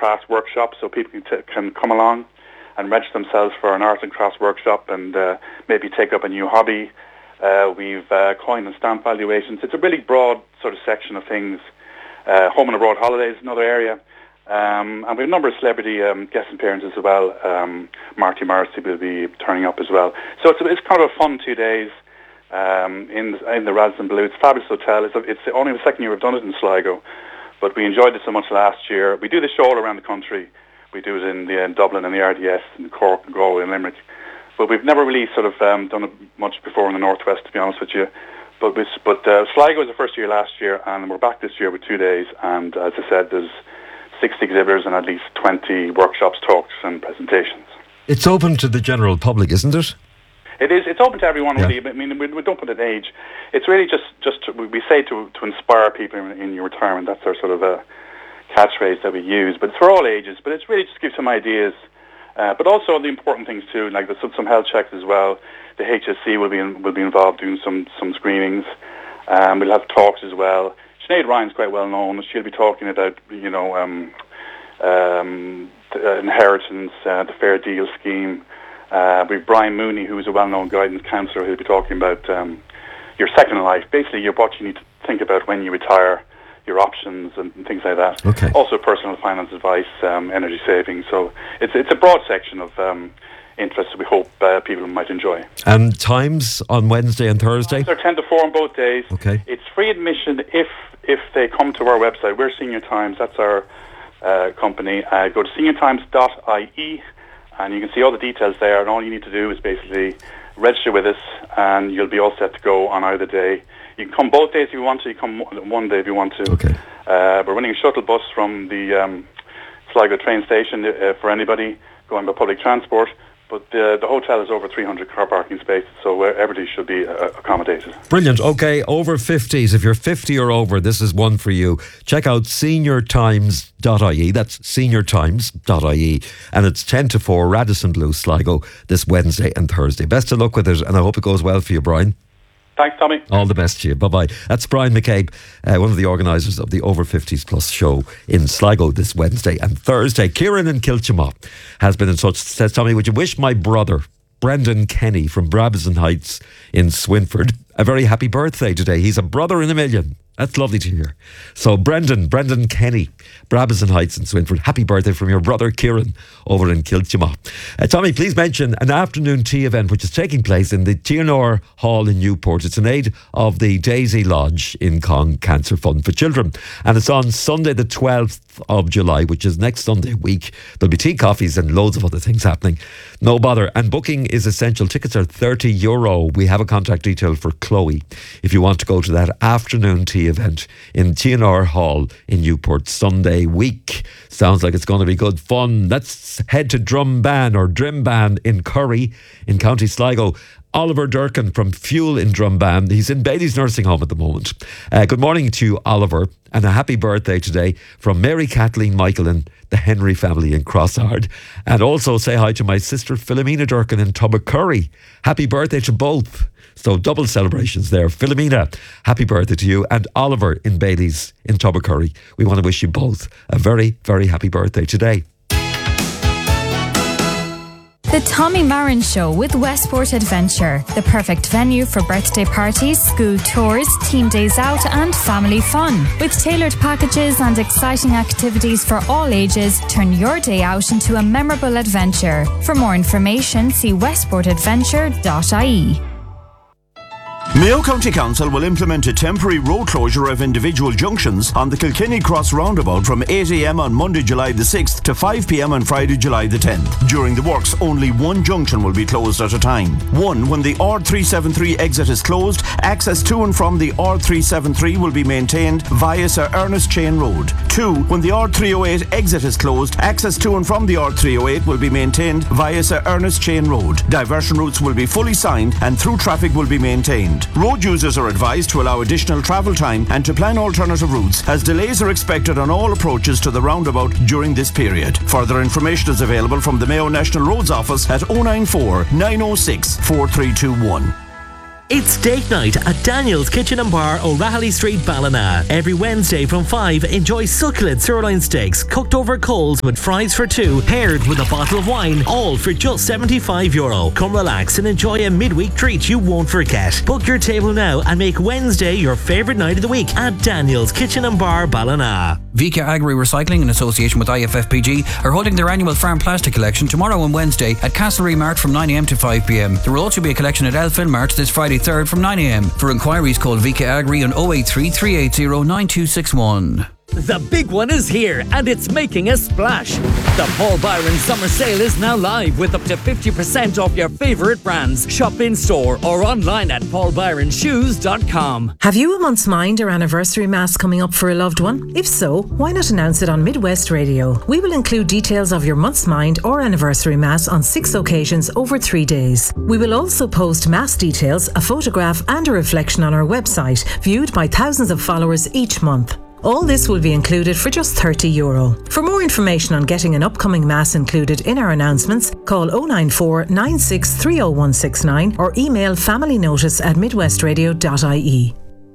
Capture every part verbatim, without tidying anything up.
craft workshop, so people can, t- can come along and register themselves for an arts and crafts workshop and uh, maybe take up a new hobby. Uh, we've uh, coin and stamp valuations. It's a really broad sort of section of things. Uh, home and abroad holidays, another area. Um, and we have a number of celebrity um, guest appearances as well. Um, Marty Morrissey will be turning up as well. So it's, it's kind of a fun two days um, in, in the Radisson Blu. It's a fabulous hotel. It's, a, it's only the second year we've done it in Sligo, but we enjoyed it so much last year. We do this show all around the country. We do it in, the, in Dublin and the R D S, in Cork and Galway and Limerick. But we've never really sort of um, done it much before in the Northwest, to be honest with you. But we, but uh, Sligo was the first year last year, and we're back this year with two days. And as I said, there's sixty exhibitors and at least twenty workshops, talks and presentations. It's open to the general public, isn't it? It is. It's open to everyone, yeah. really. I mean, we, we don't put an age. It's really just, just to, we say to to inspire people in, in your retirement. That's our sort of a catchphrase that we use. But it's for all ages. But it's really just to give some ideas. Uh, but also the important things too, like there's some, some health checks as well. The H S C will be in, will be involved doing some some screenings. Um, we'll have talks as well. Sinead Ryan's quite well known. She'll be talking about you know um, um, the, uh, inheritance, uh, the Fair Deal scheme. Uh, we have Brian Mooney, who is a well-known guidance counsellor, who'll be talking about um, your second life. Basically, your, what you need to think about when you retire, your options and, and things like that. Okay. Also, personal finance advice, um, energy savings. So it's it's a broad section of um, interests that we hope uh, people might enjoy. And times on Wednesday and Thursday? They're ten to four on both days. Okay. It's free admission if if they come to our website. We're Senior Times. That's our uh, company. Uh, go to senior times dot I E and you can see all the details there. And all you need to do is basically register with us, and you'll be all set to go on either day. You can come both days if you want to. You come one day if you want to. Okay. Uh, we're running a shuttle bus from the um, Sligo train station uh, for anybody going by public transport. But uh, the hotel is over three hundred car parking spaces, so everybody should be uh, accommodated. Brilliant. Okay, over fifties. If you're fifty or over, this is one for you. Check out senior times dot I E. That's senior times dot I E. And it's ten to four, Radisson Blu, Sligo, this Wednesday and Thursday. Best of luck with it, and I hope it goes well for you, Brian. Thanks, Tommy. All the best to you. Bye-bye. That's Brian McCabe, uh, one of the organisers of the Over fifties Plus show in Sligo this Wednesday and Thursday. Kieran in Kiltimagh has been in touch. Says, Tommy, would you wish my brother, Brendan Kenny from Brabazon Heights in Swinford, a very happy birthday today? He's a brother in a million. That's lovely to hear. So Brendan, Brendan Kenny, Brabazon Heights in Swinford, happy birthday from your brother Kieran over in Kiltimagh. Uh, Tommy, please mention an afternoon tea event which is taking place in the T N R Hall in Newport. It's in aid of the Daisy Lodge in Cong Cancer Fund for Children. And it's on Sunday the twelfth of July, which is next Sunday week. There'll be tea, coffees and loads of other things happening. No bother. And booking is essential. Tickets are thirty euro. We have a contact detail for Chloe if you want to go to that afternoon tea event in T N R Hall in Newport Sunday week. Sounds like it's going to be good fun. Let's head to Drumban or Drimban in Curry in County Sligo. Oliver Durkin from Fuel in Drumban. He's in Bailey's Nursing Home at the moment. Uh, good morning to you, Oliver, and a happy birthday today from Mary Kathleen Michael and the Henry family in Crossard. And also say hi to my sister Philomena Durkin in Tubbercurry. Happy birthday to both. So double celebrations there. Philomena, happy birthday to you. And Oliver in Bailey's in Tubbercurry. We want to wish you both a very, very happy birthday today. The Tommy Marin Show with Westport Adventure, the perfect venue for birthday parties, school tours, team days out and family fun. With tailored packages and exciting activities for all ages, turn your day out into a memorable adventure. For more information, see westport adventure dot I E. Mayo County Council will implement a temporary road closure of individual junctions on the Kilkenny Cross roundabout from eight a m on Monday, July the sixth to five p m on Friday, July the tenth. During the works, only one junction will be closed at a time. One, when the R three seventy-three exit is closed, access to and from the R three seventy-three will be maintained via Sir Ernest Chain Road. Two, when the R three oh eight exit is closed, access to and from the R three oh eight will be maintained via Sir Ernest Chain Road. Diversion routes will be fully signed and through traffic will be maintained. Road users are advised to allow additional travel time and to plan alternative routes, as delays are expected on all approaches to the roundabout during this period. Further information is available from the Mayo National Roads Office at oh nine four, nine oh six, four three two one. It's date night at Daniel's Kitchen and Bar, O'Rahilly Street, Ballina. Every Wednesday from five, enjoy succulent sirloin steaks cooked over coals with fries for two, paired with a bottle of wine, all for just seventy-five euro. Come relax and enjoy a midweek treat you won't forget. Book your table now and make Wednesday your favourite night of the week at Daniel's Kitchen and Bar, Ballina. V K Agri Recycling, in association with I F F P G, are holding their annual farm plastic collection tomorrow and Wednesday at Castlereagh Mart from nine a m to five p m. There will also be a collection at Elfin Mart this Friday third from nine a m. For inquiries, call V K Agri on oh eight three, three eight zero, nine two six one. The big one is here and it's making a splash. The Paul Byron Summer Sale is now live with up to fifty percent off your favourite brands. Shop in store or online at paul byron shoes dot com. Have you a month's mind or anniversary mass coming up for a loved one? If so, why not announce it on Midwest Radio? We will include details of your month's mind or anniversary mass on six occasions over three days. We will also post mass details, a photograph and a reflection on our website, viewed by thousands of followers each month. All this will be included for just thirty euro. For more information on getting an upcoming mass included in our announcements, call oh nine four, nine six three oh one six nine or email familynotice at midwestradio dot I E.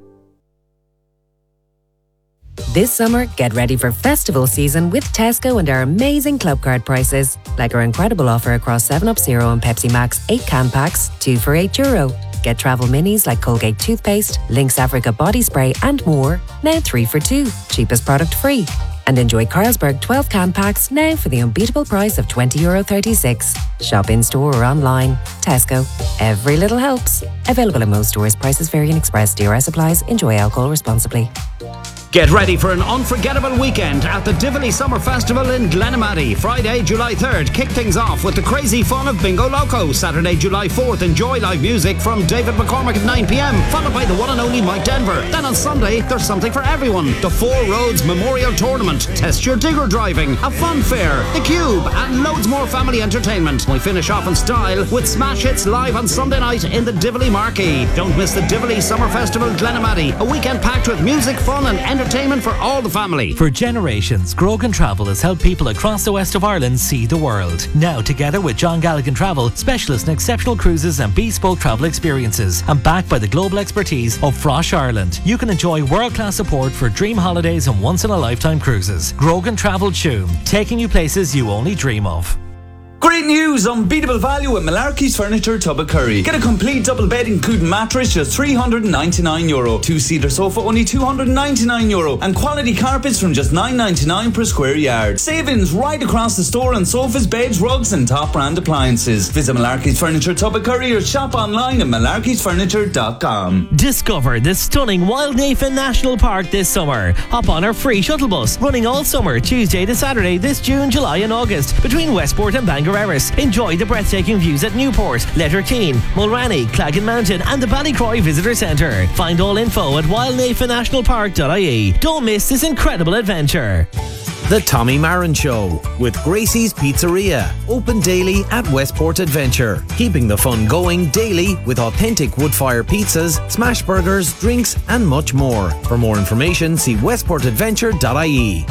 This summer, get ready for festival season with Tesco and our amazing club card prices. Like our incredible offer across seven up Zero and Pepsi Max eight can packs, two for eight euro. Get travel minis like Colgate toothpaste, Lynx Africa body spray and more, now three for two, cheapest product free. And enjoy Carlsberg twelve can packs now for the unbeatable price of twenty euro thirty-six. Shop in store or online. Tesco. Every little helps. Available in most stores. Prices vary in Express. D R S applies. Enjoy alcohol responsibly. Get ready for an unforgettable weekend at the Tivoli Summer Festival in Glenamaddy. Friday, July third, kick things off with the crazy fun of Bingo Loco. Saturday, July fourth, enjoy live music from David McCormick at nine p m, followed by the one and only Mike Denver. Then on Sunday, there's something for everyone. The Four Roads Memorial Tournament, test your digger driving, a fun fair, the Cube, and loads more family entertainment. We finish off in style with Smash Hits live on Sunday night in the Tivoli Marquee. Don't miss the Tivoli Summer Festival Glenamaddy, a weekend packed with music, fun and entertainment for all the family. For generations, Grogan Travel has helped people across the west of Ireland see the world. Now, together with John Galligan Travel, specialists in exceptional cruises and bespoke travel experiences, and backed by the global expertise of Frosh Ireland, you can enjoy world-class support for dream holidays and once-in-a-lifetime cruises. Grogan Travel Tuam, taking you places you only dream of. Great news! Unbeatable value at Malarkey's Furniture, Tubbercurry. Get a complete double bed including mattress just three hundred ninety-nine euro. Two-seater sofa only two hundred ninety-nine euro. And quality carpets from just nine ninety-nine per square yard. Savings right across the store on sofas, beds, rugs and top brand appliances. Visit Malarkey's Furniture, Tubbercurry or shop online at malarkeys furniture dot com. Discover the stunning Wildnafen National Park this summer. Hop on our free shuttle bus running all summer, Tuesday to Saturday this June, July and August between Westport and Bangor. Enjoy the breathtaking views at Newport, Letterkeene, Mulranny, Claggan Mountain and the Ballycroy Visitor Centre. Find all info at wildnafen national park dot I E. Don't miss this incredible adventure. The Tommy Marin Show with Gracie's Pizzeria. Open daily at Westport Adventure. Keeping the fun going daily with authentic wood-fire pizzas, smash burgers, drinks and much more. For more information, see westport adventure dot I E.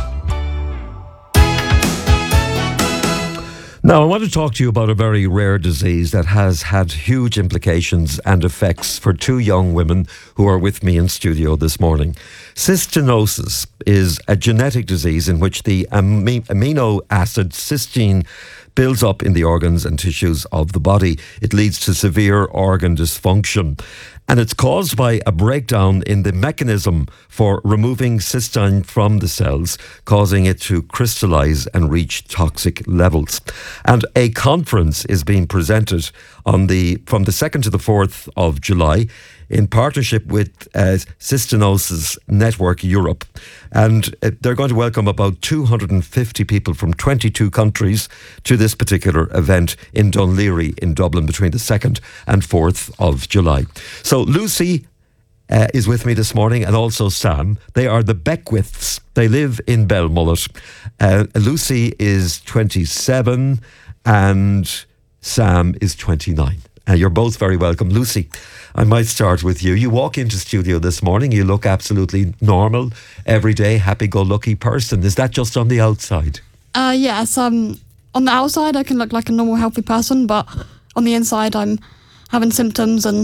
Now, I want to talk to you about a very rare disease that has had huge implications and effects for two young women who are with me in studio this morning. Cystinosis is a genetic disease in which the amino acid cysteine builds up in the organs and tissues of the body. It leads to severe organ dysfunction. And it's caused by a breakdown in the mechanism for removing cysteine from the cells, causing it to crystallize and reach toxic levels. And a conference is being presented on the from the second to the fourth of July in partnership with uh, Cystinosis Network Europe. And uh, they're going to welcome about two hundred fifty people from twenty-two countries to this particular event in Dunleary in Dublin between the second and fourth of July. So Lucy uh, is with me this morning, and also Sam. They are the Beckwiths. They live in Belmullet. Uh, Lucy is twenty-seven and Sam is twenty-nine. Uh, you're both very welcome. Lucy, I might start with you. You walk into studio this morning, you look absolutely normal, everyday, happy-go-lucky person. Is that just on the outside? Uh, yes, um, on the outside I can look like a normal, healthy person, but on the inside I'm having symptoms and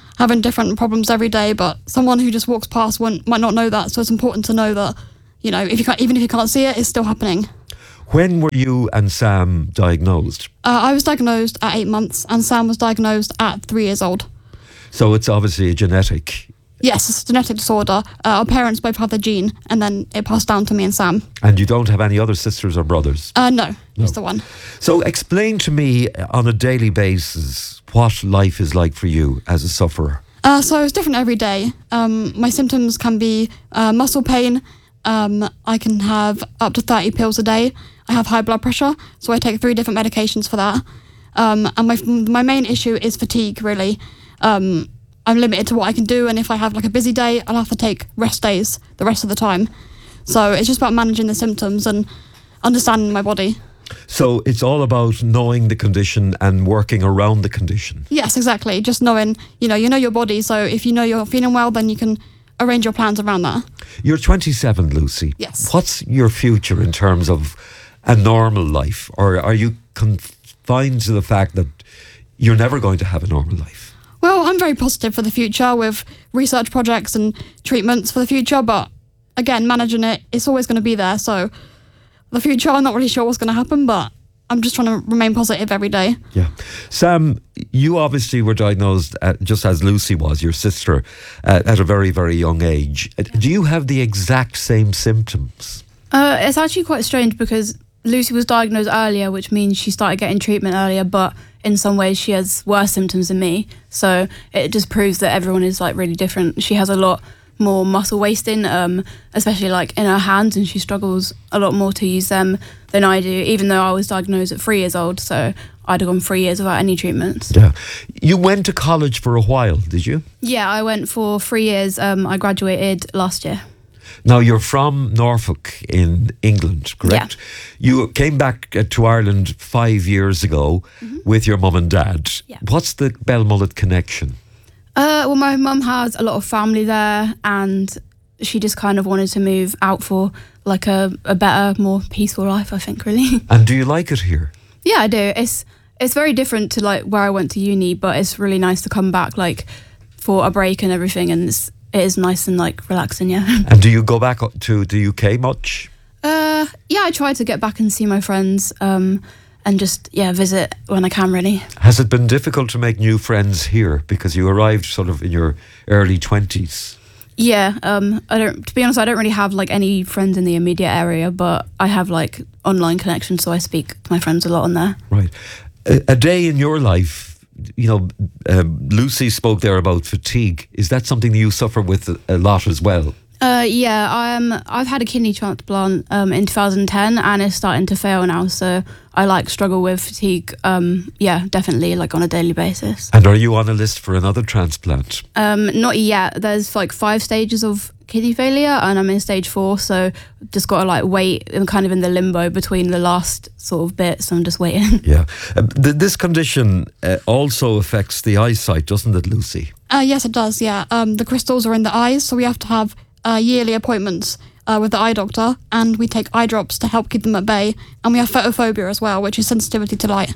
having different problems every day, but someone who just walks past one might not know that. So it's important to know that, you know, if you can't, even if you can't see it, it's still happening. When were you and Sam diagnosed? Uh, I was diagnosed at eight months, and Sam was diagnosed at three years old. So it's obviously a genetic. Yes, it's a genetic disorder. Uh, our parents both have the gene, and then it passed down to me and Sam. And you don't have any other sisters or brothers? Uh, no, No. just the one. So explain to me on a daily basis what life is like for you as a sufferer. Uh, so it's different every day. Um, my symptoms can be uh, muscle pain. Um, I can have up to thirty pills a day. I have high blood pressure, so I take three different medications for that. Um, and my my main issue is fatigue, really. Um, I'm limited to what I can do, and if I have like a busy day, I'll have to take rest days the rest of the time. So it's just about managing the symptoms and understanding my body. So it's all about knowing the condition and working around the condition. Yes, exactly. Just knowing, you know, you know your body. So if you know you're feeling well, then you can arrange your plans around that. You're twenty-seven, Lucy. Yes. What's your future in terms of a normal life? Or are you confined to the fact that you're never going to have a normal life? Well, I'm very positive for the future with research projects and treatments for the future, but again, managing it, it's always going to be there. So the future, I'm not really sure what's going to happen, but I'm just trying to remain positive every day. Yeah. Sam, you obviously were diagnosed, at, just as Lucy was, your sister, uh, at a very, very young age. Uh, Do you have the exact same symptoms? Uh, it's actually quite strange because Lucy was diagnosed earlier, which means she started getting treatment earlier, but in some ways she has worse symptoms than me. So it just proves that everyone is like really different. She has a lot more muscle wasting, um, especially like in her hands, and she struggles a lot more to use them than I do, even though I was diagnosed at three years old. So I'd have gone three years without any treatments. Yeah. You went to college for a while, did you? Yeah, I went for three years. Um, I graduated last year. Now, you're from Norfolk in England, correct? Yeah. You came back uh, to Ireland five years ago mm-hmm. with your mum and dad. Yeah. What's the Belmullet connection? Uh, well, my mum has a lot of family there, and she just kind of wanted to move out for like a, a better, more peaceful life, I think, really. And do you like it here? Yeah, I do. It's it's very different to like where I went to uni, but it's really nice to come back like for a break and everything, and it's, it is nice and like relaxing, yeah. And do you go back to the U K much? Uh, yeah, I try to get back and see my friends, um, and just yeah visit when I can, really. Has it been difficult to make new friends here because you arrived sort of in your early twenties? Yeah, um, I don't. To be honest, I don't really have like any friends in the immediate area, but I have like online connections, so I speak to my friends a lot on there. Right, a, a day in your life. You know, um, Lucy spoke there about fatigue. Is that something that you suffer with a, a lot as well? Uh, yeah, I'm, I've had a kidney transplant um, in two thousand ten, and it's starting to fail now, so I like struggle with fatigue, um, yeah, definitely, like on a daily basis. And are you on a list for another transplant? Um, not yet. There's like five stages of kidney failure, and I'm in stage four, so just got to like wait. I'm kind of in the limbo between the last sort of bit, so I'm just waiting. Yeah. Uh, th- this condition uh, also affects the eyesight, doesn't it, Lucy? Uh, yes, it does, yeah. Um, the crystals are in the eyes, so we have to have uh, yearly appointments uh, with the eye doctor, and we take eye drops to help keep them at bay, and we have photophobia as well, which is sensitivity to light.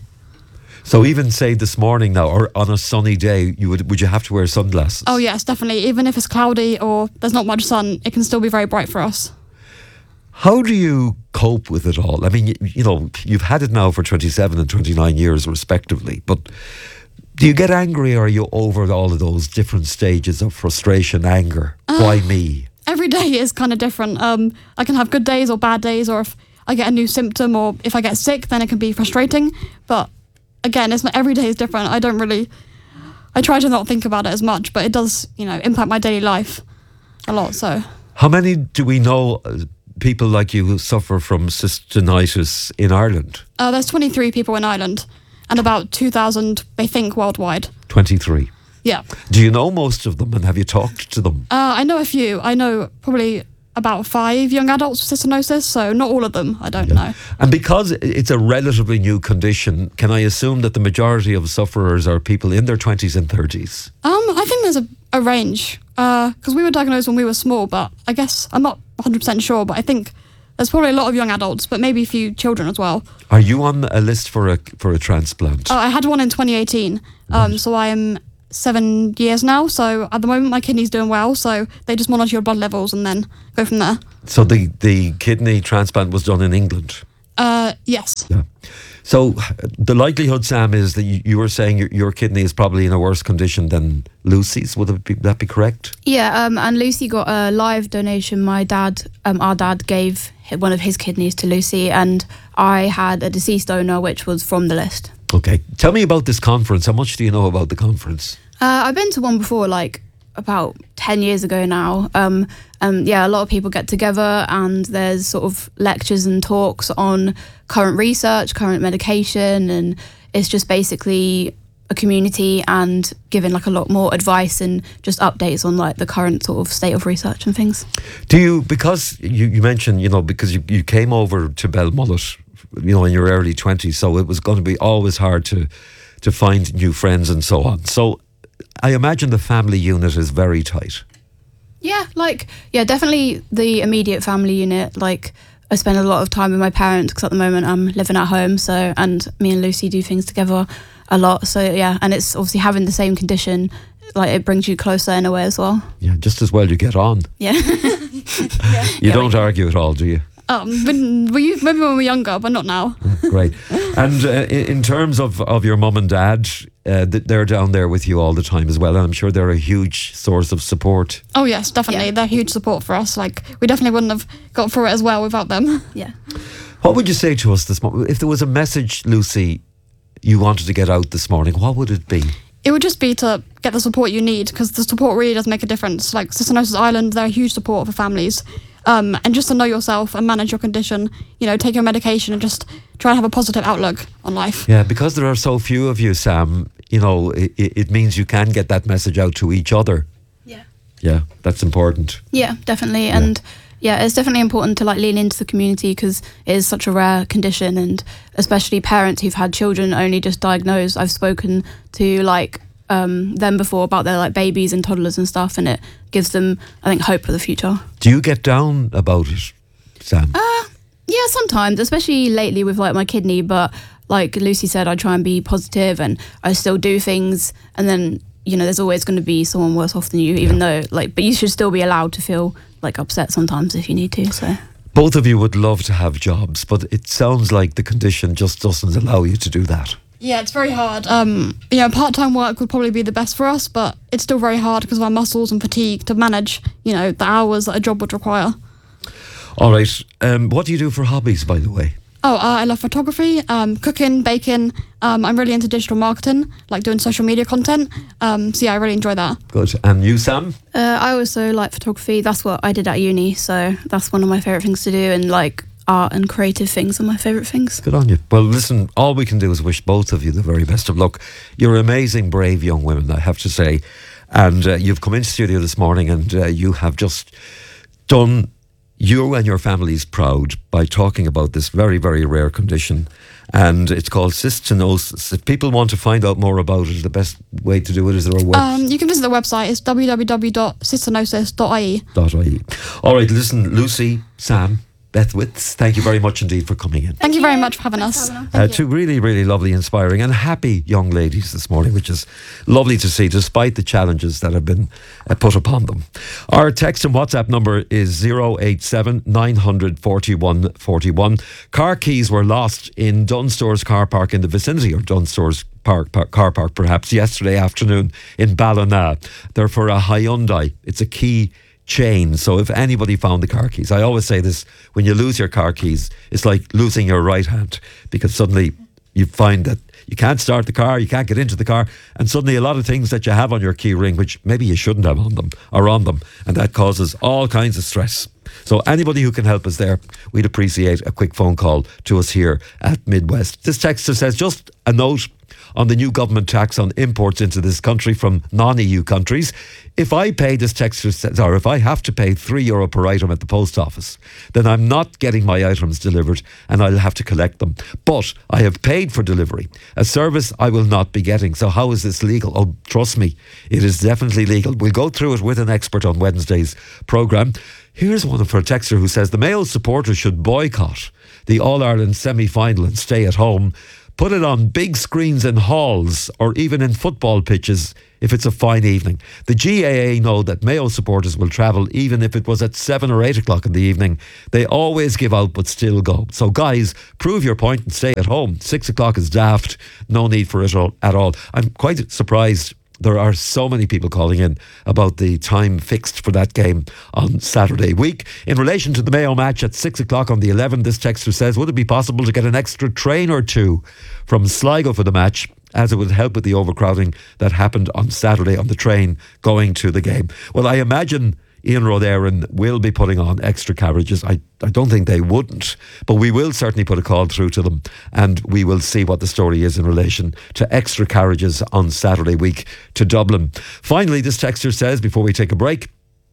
So even say this morning now, or on a sunny day, you would would you have to wear sunglasses? Oh yes, definitely. Even if it's cloudy or there's not much sun, it can still be very bright for us. How do you cope with it all? I mean, you, you know, you've had it now for twenty-seven and twenty-nine years respectively, but do you get angry, or are you over all of those different stages of frustration, anger? Uh, Why me? Every day is kind of different. Um, I can have good days or bad days, or if I get a new symptom, or if I get sick, then it can be frustrating. But again, it's not, every day is different. I don't really, I try to not think about it as much, but it does, you know, impact my daily life a lot, so. How many do we know uh, people like you who suffer from cystinitis in Ireland? Uh, there's twenty-three people in Ireland, and about two thousand, they think, worldwide. twenty-three? Yeah. Do you know most of them, and have you talked to them? Uh, I know a few. I know probably about five young adults with cystinosis, so not all of them, I don't yeah. know. And because it's a relatively new condition, can I assume that the majority of sufferers are people in their twenties and thirties? Um, I think there's a, a range, because uh, we were diagnosed when we were small, but I guess, I'm not one hundred percent sure, but I think there's probably a lot of young adults, but maybe a few children as well. Are you on a list for a for a transplant? Oh, I had one in twenty eighteen, um, right. So I am seven years now. So at the moment, my kidney's doing well. So they just monitor your blood levels and then go from there. So the, the kidney transplant was done in England? Uh, yes. Yeah. So the likelihood, Sam, is that you, you were saying your, your kidney is probably in a worse condition than Lucy's. Would it be, that be correct? Yeah, um, and Lucy got a live donation. My dad, um, our dad gave one of his kidneys to Lucy, and I had a deceased donor, which was from the list. Okay. Tell me about this conference. How much do you know about the conference? Uh, I've been to one before, like about ten years ago now. Um, um, yeah, a lot of people get together and there's sort of lectures and talks on current research, current medication, and it's just basically a community and giving like a lot more advice and just updates on like the current sort of state of research and things. Do you, because you, you mentioned, you know, because you, you came over to Belmullet, you know, in your early twenties, so it was going to be always hard to to find new friends and so on. So I imagine the family unit is very tight. Yeah, like, yeah, definitely the immediate family unit. Like, I spend a lot of time with my parents because at the moment I'm living at home. So, and me and Lucy do things together a lot. So, yeah, and it's obviously having the same condition, like, it brings you closer in a way as well. Yeah, just as well you get on. Yeah. yeah. You don't argue at all, do you? Um, when, we used, maybe when we were younger, but not now. Great. And uh, in, in terms of, of your mum and dad, uh, they're down there with you all the time as well. And I'm sure they're a huge source of support. Oh, yes, definitely. Yeah. They're huge support for us. Like, we definitely wouldn't have got through it as well without them. Yeah. What would you say to us this morning? If there was a message, Lucy, you wanted to get out this morning, what would it be? It would just be to get the support you need, because the support really does make a difference. Like Cystinosis Ireland, they're a huge support for families. Um, and just to know yourself and manage your condition, you know, take your medication and just try and have a positive outlook on life. Yeah, because there are so few of you, Sam, you know, it, it means you can get that message out to each other. Yeah. Yeah, that's important. Yeah, definitely. Yeah. And yeah, it's definitely important to like lean into the community because it is such a rare condition, and especially parents who've had children only just diagnosed. I've spoken to like um, them before about their like babies and toddlers and stuff, and it gives them, I think, hope for the future. Do you get down about it, Sam? Uh, yeah, sometimes, especially lately with like my kidney, but like Lucy said, I try and be positive and I still do things, and then, you know, there's always going to be someone worse off than you, even yeah. though like, but you should still be allowed to feel like upset sometimes if you need to. So both of you would love to have jobs, but it sounds like the condition just doesn't allow you to do that. Yeah, it's very hard. Um, you know, part-time work would probably be the best for us, but it's still very hard because of our muscles and fatigue to manage, you know, the hours that a job would require. All right. Um, what do you do for hobbies, by the way? Oh, uh, I love photography, um, cooking, baking. Um, I'm really into digital marketing, like doing social media content. Um, so yeah, I really enjoy that. Good. And you, Sam? Uh, I also like photography. That's what I did at uni. So that's one of my favourite things to do. And like art and creative things are my favourite things. Good on you. Well, listen, all we can do is wish both of you the very best of luck. You're amazing, brave young women, I have to say. And uh, you've come into studio this morning and uh, you have just done you and your families proud by talking about this very, very rare condition. And it's called cystinosis. If people want to find out more about it, the best way to do it is there a website? Um, you can visit the website. It's w w w dot cystinosis dot i e. .ie. All right, listen, Lucy, Sam, Bethwitz, thank you very much indeed for coming in. Thank, thank you very much for having us. Uh, two really, really lovely, inspiring and happy young ladies this morning, which is lovely to see despite the challenges that have been uh, put upon them. Our text and WhatsApp number is zero eight seven nine hundred forty-one forty-one. Car keys were lost in Dunstores car park in the vicinity, or Dunstores Park, park, car park perhaps, yesterday afternoon in Ballina. They're for a Hyundai. It's a key chain, so if anybody found the car keys, I always say this, when you lose your car keys, it's like losing your right hand, because suddenly you find that you can't start the car, you can't get into the car, and suddenly a lot of things that you have on your key ring, which maybe you shouldn't have on them, are on them, and that causes all kinds of stress. So anybody who can help us there, we'd appreciate a quick phone call to us here at Midwest. This texter says, just a note on the new government tax on imports into this country from non-E U countries. If I pay, this texter says, or if I have to pay three euro per item at the post office, then I'm not getting my items delivered and I'll have to collect them. But I have paid for delivery, a service I will not be getting. So how is this legal? Oh, trust me, it is definitely legal. We'll go through it with an expert on Wednesday's programme. Here's one for a texter who says the Mayo supporters should boycott the All-Ireland semi-final and stay at home. Put it on big screens in halls or even in football pitches if it's a fine evening. The G A A know that Mayo supporters will travel even if it was at seven or eight o'clock in the evening. They always give out but still go. So guys, prove your point and stay at home. Six o'clock is daft. No need for it all, at all. I'm quite surprised there are so many people calling in about the time fixed for that game on Saturday week. In relation to the Mayo match at six o'clock on the eleventh, this texter says, would it be possible to get an extra train or two from Sligo for the match, as it would help with the overcrowding that happened on Saturday on the train going to the game? Well, I imagine Ian Rodarin will be putting on extra carriages. I, I don't think they wouldn't, but we will certainly put a call through to them and we will see what the story is in relation to extra carriages on Saturday week to Dublin. Finally, this texter says, before we take a break,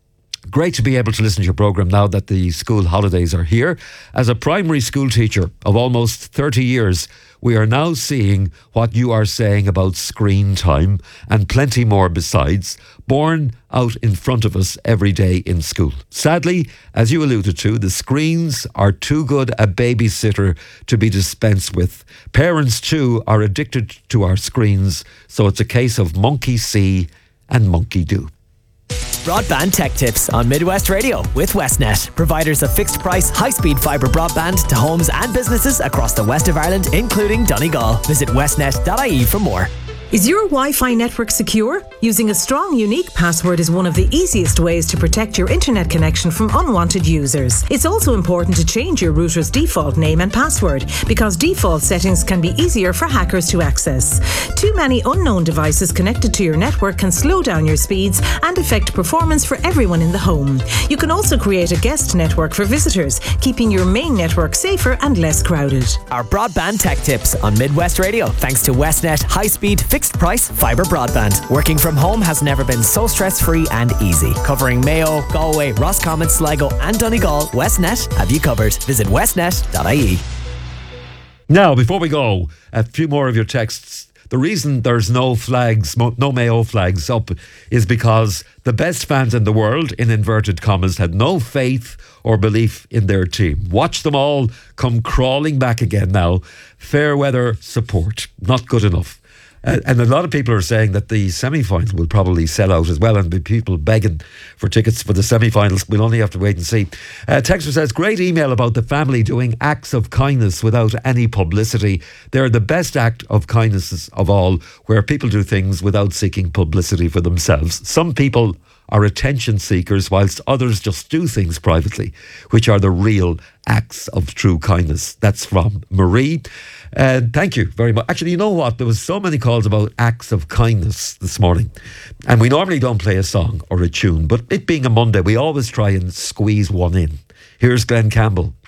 great to be able to listen to your programme now that the school holidays are here. As a primary school teacher of almost thirty years, we are now seeing what you are saying about screen time and plenty more besides, born out in front of us every day in school. Sadly, as you alluded to, the screens are too good a babysitter to be dispensed with. Parents too are addicted to our screens, so it's a case of monkey see and monkey do. Broadband Tech Tips on Midwest Radio with Westnet, providers of fixed price, high speed fibre broadband to homes and businesses across the west of Ireland, including Donegal. Visit westnet dot I E for more. Is your Wi-Fi network secure? Using a strong, unique password is one of the easiest ways to protect your internet connection from unwanted users. It's also important to change your router's default name and password, because default settings can be easier for hackers to access. Too many unknown devices connected to your network can slow down your speeds and affect performance for everyone in the home. You can also create a guest network for visitors, keeping your main network safer and less crowded. Our Broadband Tech Tips on Midwest Radio, thanks to Westnet high-speed fixed price fibre broadband. Working from home has never been so stress-free and easy. Covering Mayo, Galway, Roscommon, Sligo and Donegal, Westnet have you covered. Visit westnet dot I E. Now, before we go, a few more of your texts. The reason there's no flags, no Mayo flags up, is because the best fans in the world, in inverted commas, had no faith or belief in their team. Watch them all come crawling back again now. Fair weather support, not good enough. Uh, and a lot of people are saying that the semi-final will probably sell out as well, and be people begging for tickets for the semi-finals. We'll only have to wait and see. Uh, Texter says, great email about the family doing acts of kindness without any publicity. They're the best act of kindnesses of all, where people do things without seeking publicity for themselves. Some people are attention seekers, whilst others just do things privately, which are the real acts of true kindness. That's from Marie. Uh, thank you very much. Actually, you know what? There was so many calls about acts of kindness this morning. And we normally don't play a song or a tune, but it being a Monday, we always try and squeeze one in. Here's Glenn Campbell